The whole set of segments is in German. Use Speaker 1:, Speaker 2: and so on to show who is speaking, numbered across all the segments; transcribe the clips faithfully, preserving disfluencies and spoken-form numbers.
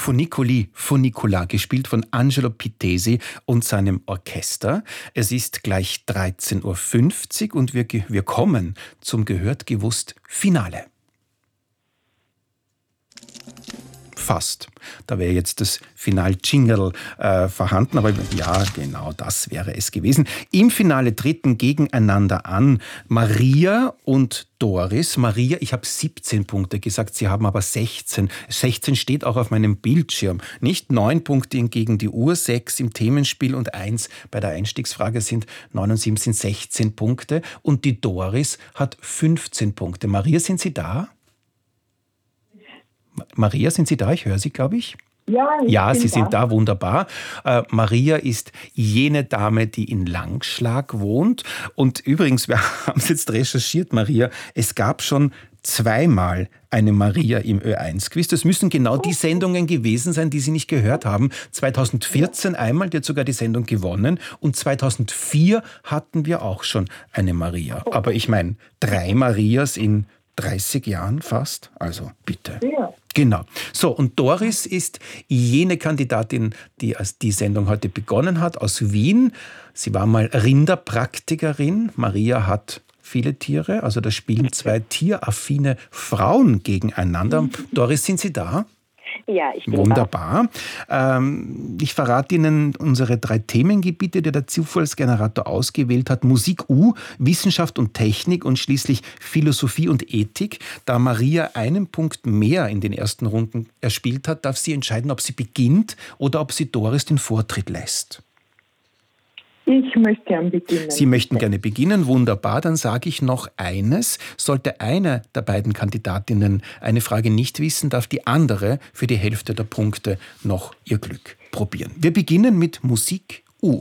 Speaker 1: Funiculi Funicola, gespielt von Angelo Pittesi und seinem Orchester. Es ist gleich dreizehn Uhr fünfzig und wir, wir kommen zum Gehört gewusst Finale. Fast. Da wäre jetzt das Final-Jingle äh, vorhanden, aber ja, genau das wäre es gewesen. Im Finale treten gegeneinander an Maria und Doris. Maria, ich habe siebzehn Punkte gesagt, Sie haben aber sechzehn. sechzehn steht auch auf meinem Bildschirm. Nicht neun Punkte gegen die Uhr, sechs im Themenspiel und eins bei der Einstiegsfrage sind neun und sieben sind sechzehn Punkte. Und die Doris hat fünfzehn Punkte. Maria, sind Sie da? Maria, sind Sie da? Ich höre Sie, glaube ich.
Speaker 2: Ja, ich
Speaker 1: ja Sie
Speaker 2: bin
Speaker 1: sind da, wunderbar. Äh, Maria ist jene Dame, die in Langschlag wohnt. Und übrigens, wir haben es jetzt recherchiert, Maria, es gab schon zweimal eine Maria im Ö eins Quiz. Das müssen genau die Sendungen gewesen sein, die Sie nicht gehört haben. zweitausendvierzehn einmal, die hat sogar die Sendung gewonnen. Und zweitausendvier hatten wir auch schon eine Maria. Aber ich meine, drei Marias in dreißig Jahren fast. Also bitte.
Speaker 2: Ja.
Speaker 1: Genau. So, und Doris ist jene Kandidatin, die als die Sendung heute begonnen hat, aus Wien. Sie war mal Rinderpraktikerin. Maria hat viele Tiere, also da spielen zwei tieraffine Frauen gegeneinander. Doris, sind Sie da?
Speaker 3: Ja, ich bin
Speaker 1: Wunderbar. Ähm, ich verrate Ihnen unsere drei Themengebiete, die der Zufallsgenerator ausgewählt hat. Musik U, Wissenschaft und Technik und schließlich Philosophie und Ethik. Da Maria einen Punkt mehr in den ersten Runden erspielt hat, darf sie entscheiden, ob sie beginnt oder ob sie Doris den Vortritt lässt.
Speaker 2: Ich möchte gerne beginnen.
Speaker 1: Sie möchten gerne beginnen, wunderbar. Dann sage ich noch eines. Sollte eine der beiden Kandidatinnen eine Frage nicht wissen, darf die andere für die Hälfte der Punkte noch ihr Glück probieren. Wir beginnen mit Musik U.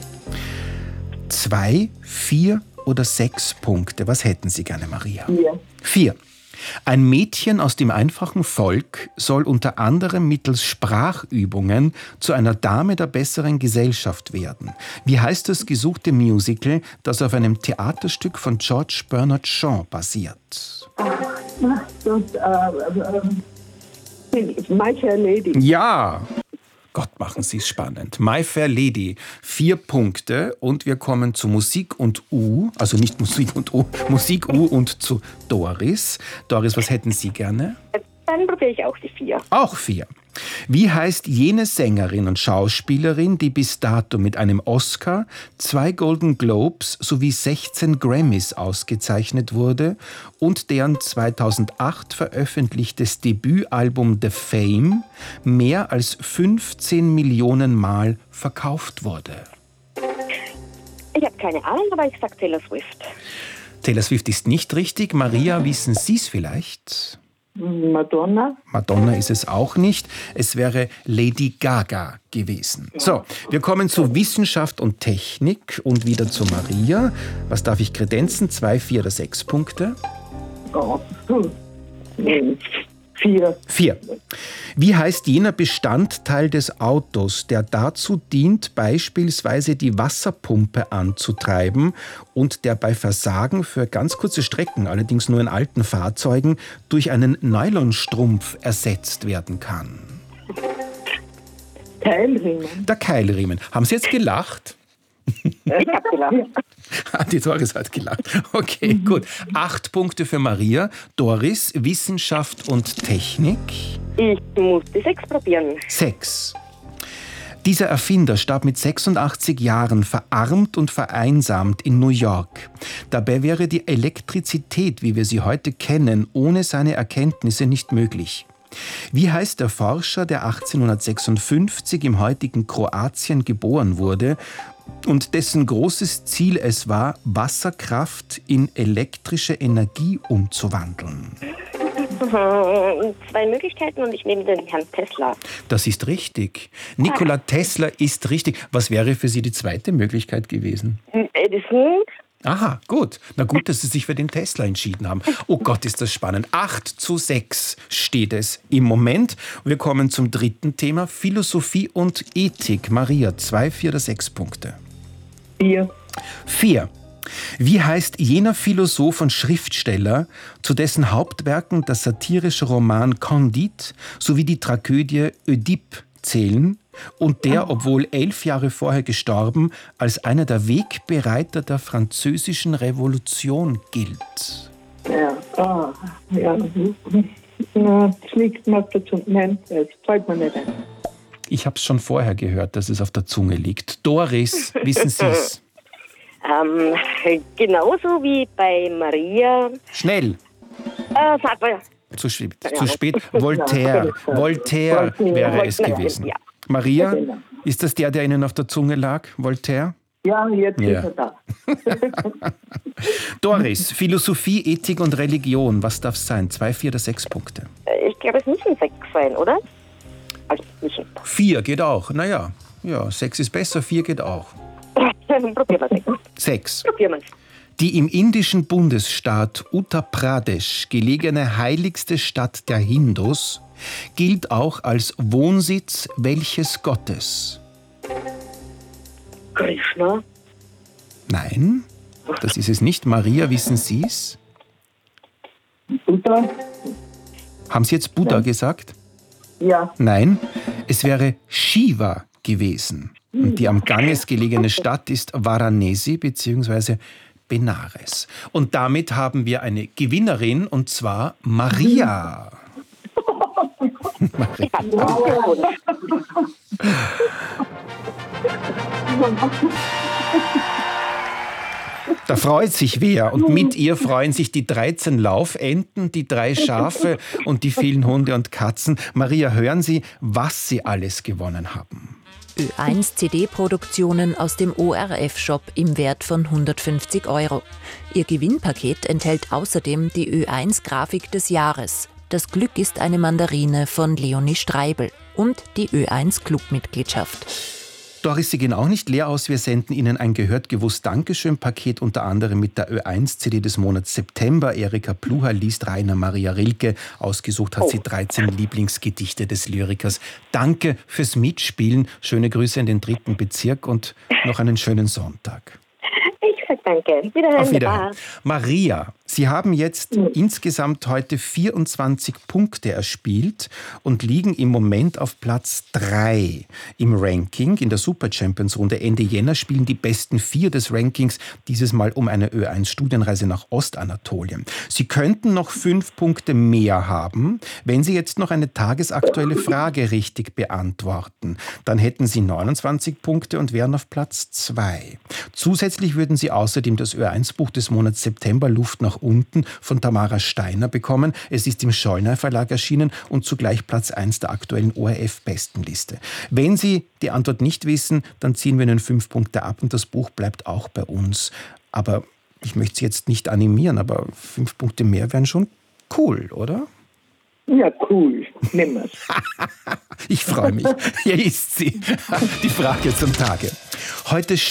Speaker 1: Zwei, vier oder sechs Punkte. Was hätten Sie gerne, Maria?
Speaker 2: Vier.
Speaker 1: Vier. Ein Mädchen aus dem einfachen Volk soll unter anderem mittels Sprachübungen zu einer Dame der besseren Gesellschaft werden. Wie heißt das gesuchte Musical, das auf einem Theaterstück von George Bernard Shaw basiert?
Speaker 2: Ach, das, äh, äh, My Fair Lady.
Speaker 1: Ja! Gott, machen Sie es spannend. My Fair Lady, vier Punkte und wir kommen zu Musik und U, also nicht Musik und U, Musik U und zu Doris. Doris, was hätten Sie gerne?
Speaker 3: Dann probiere ich auch die vier.
Speaker 1: Auch vier. Wie heißt jene Sängerin und Schauspielerin, die bis dato mit einem Oscar, zwei Golden Globes sowie sechzehn Grammys ausgezeichnet wurde und deren zweitausendacht veröffentlichtes Debütalbum The Fame mehr als fünfzehn Millionen Mal verkauft wurde?
Speaker 3: Ich habe keine Ahnung, aber ich sage Taylor Swift.
Speaker 1: Taylor Swift ist nicht richtig. Maria, wissen Sie es vielleicht?
Speaker 2: Madonna.
Speaker 1: Madonna ist es auch nicht. Es wäre Lady Gaga gewesen. So, wir kommen zu Wissenschaft und Technik und wieder zu Maria. Was darf ich kredenzen? Zwei, vier oder sechs Punkte?
Speaker 2: Oh. Hm. Vier.
Speaker 1: Vier. Wie heißt jener Bestandteil des Autos, der dazu dient, beispielsweise die Wasserpumpe anzutreiben und der bei Versagen für ganz kurze Strecken, allerdings nur in alten Fahrzeugen, durch einen Nylonstrumpf ersetzt werden kann?
Speaker 2: Keilriemen.
Speaker 1: Der Keilriemen. Haben Sie jetzt gelacht?
Speaker 3: Ich habe gelacht.
Speaker 1: Die Doris hat gelacht. Okay, mhm. Gut. Acht Punkte für Maria. Doris, Wissenschaft und Technik.
Speaker 3: Ich muss die sechs probieren.
Speaker 1: Sechs. Dieser Erfinder starb mit sechsundachtzig Jahren verarmt und vereinsamt in New York. Dabei wäre die Elektrizität, wie wir sie heute kennen, ohne seine Erkenntnisse nicht möglich. Wie heißt der Forscher, der achtzehnhundertsechsundfünfzig im heutigen Kroatien geboren wurde und dessen großes Ziel es war, Wasserkraft in elektrische Energie umzuwandeln?
Speaker 3: Zwei Möglichkeiten und ich nehme den Herrn Tesla.
Speaker 1: Das ist richtig. Nikola Tesla ist richtig. Was wäre für Sie die zweite Möglichkeit gewesen?
Speaker 3: Edison.
Speaker 1: Aha, gut. Na gut, dass Sie sich für den Tesla entschieden haben. Oh Gott, ist das spannend. acht zu sechs steht es im Moment. Wir kommen zum dritten Thema, Philosophie und Ethik. Maria, zwei, vier oder sechs Punkte?
Speaker 2: Vier.
Speaker 1: Vier. Wie heißt jener Philosoph und Schriftsteller, zu dessen Hauptwerken der satirische Roman Candide sowie die Tragödie Ödipe zählen und der, obwohl elf Jahre vorher gestorben, als einer der Wegbereiter der französischen Revolution gilt?
Speaker 2: Ja, ah, ja. Na, das liegt mir auf der Zunge. Nein, das fällt mir nicht ein.
Speaker 1: Ich habe es schon vorher gehört, dass es auf der Zunge liegt. Doris, wissen Sie es?
Speaker 3: Ähm, genauso wie bei Maria.
Speaker 1: Schnell.
Speaker 3: Äh, sag mal.
Speaker 1: Zu, spät. Zu spät. Voltaire. Voltaire wäre es gewesen.
Speaker 3: Ja.
Speaker 1: Maria, ist das der, der Ihnen auf der Zunge lag? Voltaire?
Speaker 2: Ja, jetzt
Speaker 1: Ja.
Speaker 2: ist er da.
Speaker 1: Doris, Philosophie, Ethik und Religion. Was darf es sein? Zwei, vier oder sechs Punkte?
Speaker 3: Ich glaube, es müssen sechs sein, oder? Also, müssen.
Speaker 1: Vier geht auch. Naja, ja, sechs ist besser, vier geht auch.
Speaker 3: Probieren wir sechs.
Speaker 1: Sechs.
Speaker 3: Probieren wir es.
Speaker 1: Die im indischen Bundesstaat Uttar Pradesh gelegene heiligste Stadt der Hindus gilt auch als Wohnsitz welches Gottes?
Speaker 3: Krishna.
Speaker 1: Nein, das ist es nicht. Maria, wissen Sie es?
Speaker 2: Buddha?
Speaker 1: Haben Sie jetzt Buddha gesagt?
Speaker 2: Ja.
Speaker 1: Nein, es wäre Shiva gewesen. Und die am Ganges gelegene Stadt ist Varanasi bzw. Benares. Und damit haben wir eine Gewinnerin, und zwar Maria. Maria. Da freut sich wer. Und mit ihr freuen sich die dreizehn Laufenten, die drei Schafe und die vielen Hunde und Katzen. Maria, hören Sie, was Sie alles gewonnen haben.
Speaker 4: Ö eins C D-Produktionen aus dem O R F-Shop im Wert von hundertfünfzig Euro. Ihr Gewinnpaket enthält außerdem die Ö eins Grafik des Jahres. Das Glück ist eine Mandarine von Leonie Streibel und die Ö eins Clubmitgliedschaft.
Speaker 1: Doris, Sie gehen auch nicht leer aus. Wir senden Ihnen ein gehört gewusst Dankeschön-Paket, unter anderem mit der Ö eins C D des Monats September. Erika Pluha liest Rainer Maria Rilke. Ausgesucht hat sie dreizehn Lieblingsgedichte des Lyrikers. Danke fürs Mitspielen. Schöne Grüße in den dritten Bezirk und noch einen schönen Sonntag.
Speaker 3: Ich sag danke. Wiederhören.
Speaker 1: Auf Wiederhören. Maria, Sie haben jetzt mhm. insgesamt heute vierundzwanzig Punkte erspielt und liegen im Moment auf Platz drei im Ranking. In der Super Champions Runde Ende Jänner spielen die besten vier des Rankings dieses Mal um eine Ö eins Studienreise nach Ostanatolien. Sie könnten noch fünf Punkte mehr haben, wenn Sie jetzt noch eine tagesaktuelle Frage richtig beantworten. Dann hätten Sie neunundzwanzig Punkte und wären auf Platz zwei. Zusätzlich würden Sie außerdem das Ö eins Buch des Monats September Luft nach unten von Tamara Steiner bekommen. Es ist im Schollner Verlag erschienen und zugleich Platz eins der aktuellen O R F-Bestenliste. Wenn Sie die Antwort nicht wissen, dann ziehen wir Ihnen fünf Punkte ab und das Buch bleibt auch bei uns. Aber ich möchte Sie jetzt nicht animieren, aber fünf Punkte mehr wären schon cool, oder?
Speaker 2: Ja, cool. Nimm es.
Speaker 1: Ich freue mich. Hier ist sie. Die Frage zum Tage. Heute